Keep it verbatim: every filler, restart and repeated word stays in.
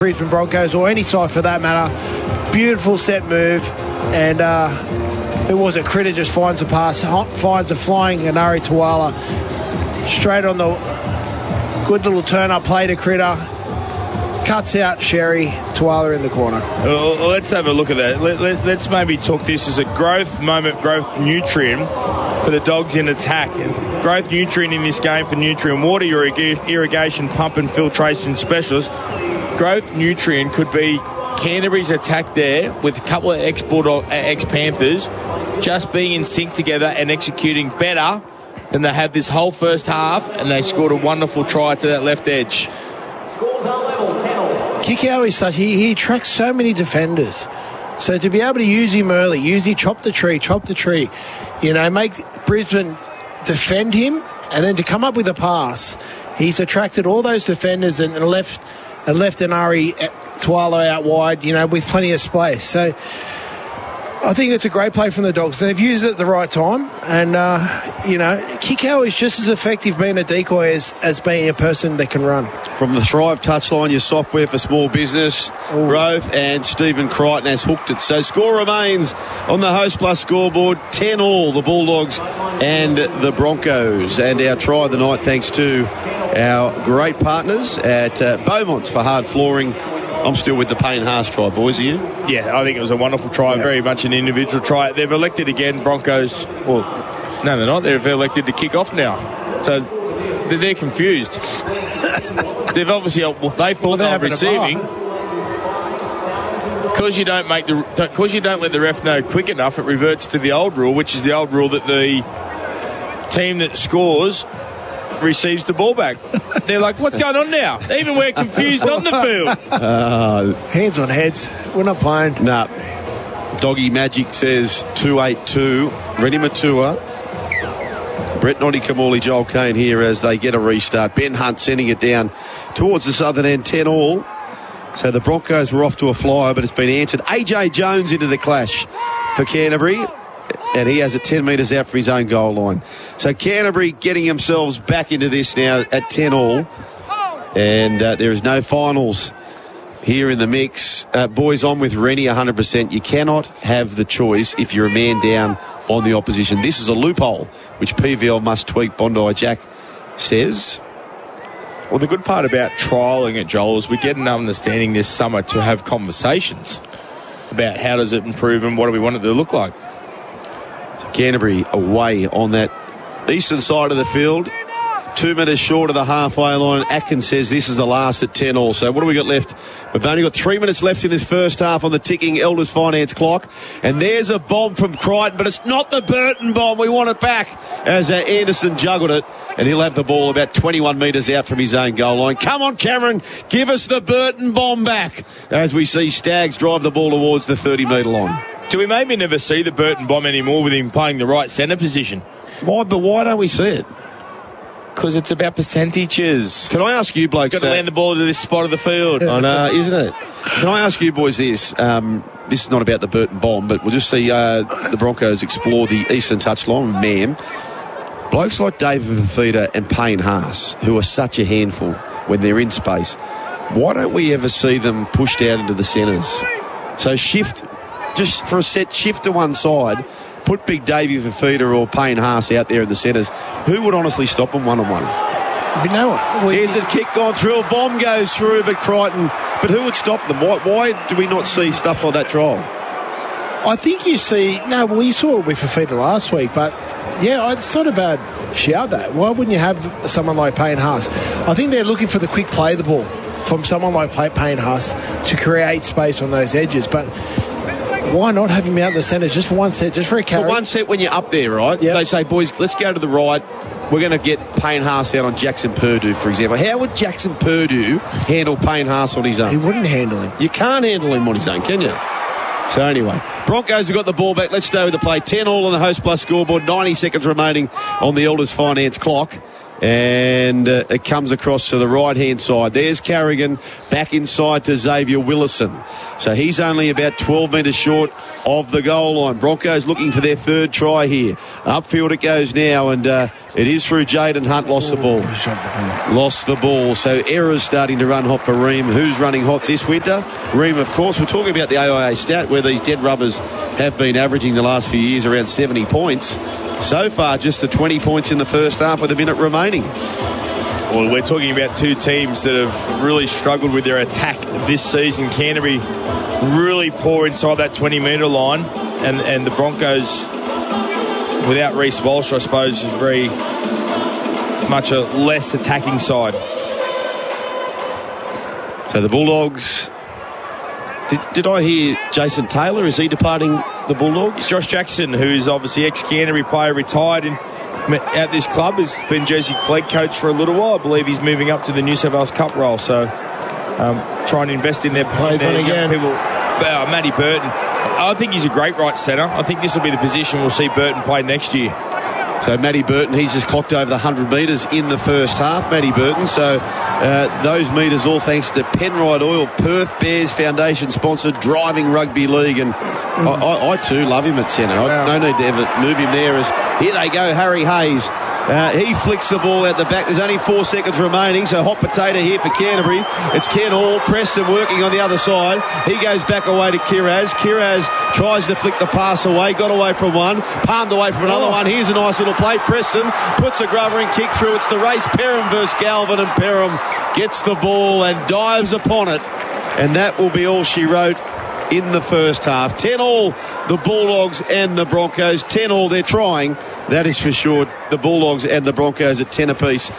Brisbane Broncos, or any side for that matter. Beautiful set move, and uh, it was a Critter just finds a pass, finds a flying Anari Tuala straight on the good little turn-up play to Critter. Cuts out Sherry, Tuala in the corner. Well, let's have a look at that. Let, let, let's maybe talk this as a growth moment, growth nutrient for the Dogs in attack. Growth nutrient in this game for Nutrient Water, your irrigation pump and filtration specialist. Growth nutrient could be Canterbury's attack there with a couple of ex-Bulldog, ex-Panthers just being in sync together and executing better than they have this whole first half, and they scored a wonderful try to that left edge. Kikau is such, he, he attracts so many defenders. So to be able to use him early, use him, chop the tree, chop the tree, you know, make Brisbane defend him, and then to come up with a pass, he's attracted all those defenders and, and left and left Anari Tuala out wide, you know, with plenty of space. So I think it's a great play from the Dogs. They've used it at the right time, and, uh, you know, Kikau is just as effective being a decoy as, as being a person that can run. From the Thrive touchline, your software for small business Ooh. growth, and Stephen Crichton has hooked it. So score remains on the Host Plus scoreboard, ten all, the Bulldogs and the Broncos. And our try of the night, thanks to our great partners at uh, Beaumont's for hard flooring. I'm still with the Payne Haas try, boys. Are you? Yeah, I think it was a wonderful try, yeah. Very much an individual try. They've elected again, Broncos. Well, no, they're not. They've elected to kick off now. So they're confused. They've obviously, well, they thought well, they were receiving. Because you don't make the, because you don't let the ref know quick enough, it reverts to the old rule, which is the old rule that the team that scores receives the ball back. They're like, what's going on now? Even we're confused on the field. Uh, hands on heads. We're not playing. Nah. Doggy Magic says two eight two. Rennie Matua. Brett Noddy Kamali, Joel Kane here as they get a restart. Ben Hunt sending it down towards the southern end, ten all. So the Broncos were off to a flyer, but it's been answered. A J Jones into the clash for Canterbury, and he has it ten metres out from his own goal line. So Canterbury getting themselves back into this now at ten all. And uh, there is no finals here in the mix. Uh, boys, on with Rennie one hundred percent. You cannot have the choice if you're a man down on the opposition. This is a loophole, which P V L must tweak, Bondi Jack says. Well, the good part about trialling it, Joel, is we get an understanding this summer to have conversations about how does it improve and what do we want it to look like. Canterbury away on that eastern side of the field. Two metres short of the halfway line. Atkins says this is the last at ten all. So what do we got left? We've only got three minutes left in this first half on the ticking Elders Finance clock. And there's a bomb from Crichton, but it's not the Burton bomb. We want it back as uh, Anderson juggled it. And he'll have the ball about twenty-one metres out from his own goal line. Come on, Cameron. Give us the Burton bomb back as we see Staggs drive the ball towards the thirty metre line. Do we maybe never see the Burton bomb anymore with him playing the right centre position? Why? But why don't we see it? Because it's about percentages. Can I ask you, blokes? Got to land the ball to this spot of the field. I know, isn't it? Can I ask you, boys, this? Um, this is not about the Burton bomb, but we'll just see uh, the Broncos explore the eastern touchline. Ma'am, blokes like David Fifita and Payne Haas, who are such a handful when they're in space, why don't we ever see them pushed out into the centres? So shift, just for a set, shift to one side. Put Big Davey Fifita or Payne Haas out there in the centres. Who would honestly stop them one-on-one? But no one. We, Here's a kick gone through. A bomb goes through, but Crichton. But who would stop them? Why, why do we not see stuff like that trial? I think you see... No, well, you saw it with Fifita last week, but, yeah, it's not a bad shout, that. Why wouldn't you have someone like Payne Haas? I think they're looking for the quick play the ball from someone like Payne Haas to create space on those edges, but... Why not have him out in the centre just for one set, just for a carry? For one set when you're up there, right? Yep. They say, boys, let's go to the right. We're going to get Payne Haas out on Jackson Purdue, for example. How would Jackson Purdue handle Payne Haas on his own? He wouldn't handle him. You can't handle him on his own, can you? So anyway, Broncos have got the ball back. Let's stay with the play. ten all on the Host Plus scoreboard. ninety seconds remaining on the Elders Finance clock. And uh, it comes across to the right-hand side. There's Carrigan back inside to Xavier Willison. So he's only about twelve metres short of the goal line. Broncos looking for their third try here. Upfield it goes now, and uh, it is through Jaden Hunt. Lost the ball. Lost the ball. So errors starting to run hot for Ream. Who's running hot this winter? Ream, of course. We're talking about the A I A stat where these dead rubbers have been averaging the last few years around seventy points. So far, just the twenty points in the first half with a minute remaining. Well, we're talking about two teams that have really struggled with their attack this season. Canterbury really poor inside that twenty metre line, and, and the Broncos, without Reece Walsh, I suppose, is very much a less attacking side. So the Bulldogs... Did, did I hear Jason Taylor? Is he departing the Bulldogs? Josh Jackson, who's obviously ex-Canterbury player, retired and at this club, has been Jersey flag coach for a little while. I believe he's moving up to the New South Wales Cup role. So um, trying to invest in their, Plays their on again. people. Uh, Matty Burton. I think he's a great right centre. I think this will be the position we'll see Burton play next year. So Matty Burton, he's just clocked over the one hundred metres in the first half, Matty Burton. So uh, those metres all thanks to Penrite Oil, Perth Bears Foundation sponsored Driving Rugby League. And I, I, I too love him at centre. I, no need to ever move him there. As here they go, Harry Hayes. Uh, he flicks the ball out the back. There's only four seconds remaining, so hot potato here for Canterbury. It's ten all. Preston working on the other side. He goes back away to Kiraz. Kiraz tries to flick the pass away. Got away from one. Palmed away from another oh. one. Here's a nice little play. Preston puts a grovering kick through. It's the race. Perham versus Galvin, and Perham gets the ball and dives upon it. And that will be all she wrote in the first half. ten all, the Bulldogs and the Broncos. ten all, they're trying. That is for sure. The Bulldogs and the Broncos at ten apiece